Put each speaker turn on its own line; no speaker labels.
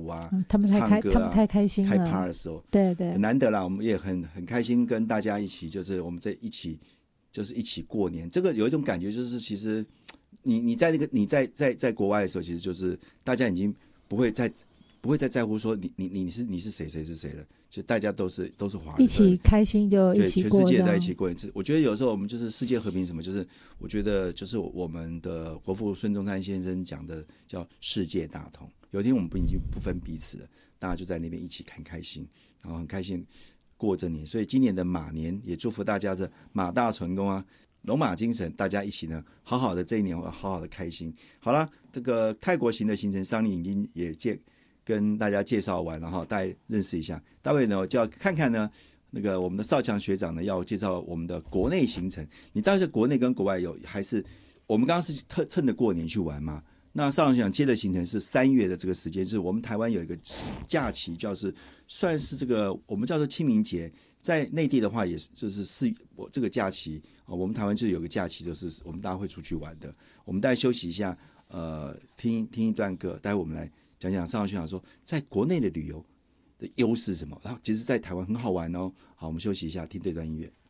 啊，
他们太开心了，
开趴的时候，
对对，
很难得啦。我们也很开心跟大家一起，就是我们在一起，就是一起过年。这个有一种感觉，就是其实你在在国外的时候，其实就是大家已经不会再在乎说你是谁是谁了，就大家都是华人，
一起开心就一起过，
对，全世界在一起过年。我觉得有时候我们就是世界和平什么，就是我觉得就是我们的国父孙中山先生讲的叫世界大同。有一天我们已经不分彼此了，大家就在那边一起很开心，然后很开心过着年。所以今年的马年也祝福大家的马大成功啊，龙马精神，大家一起呢好好的这一年好好的开心。好了，这个泰国行的行程桑尼已经也跟大家介绍完了哈，大家认识一下。待会呢就要看看呢，那个我们的少强学长呢要介绍我们的国内行程。你到底是国内跟国外有，还是我们刚刚是趁着过年去玩吗？那少强学长接的行程是3月的这个时间，是我们台湾有一个假期，就是算是这个我们叫做清明节，在内地的话也就是这个假期，我们台湾就有个假期，就是我们大家会出去玩的。我们大家休息一下，听一段歌，待会我们来讲讲少强学长说在国内的旅游的优势是什么，然后其实在台湾很好玩哦。好，我们休息一下，听这段音乐。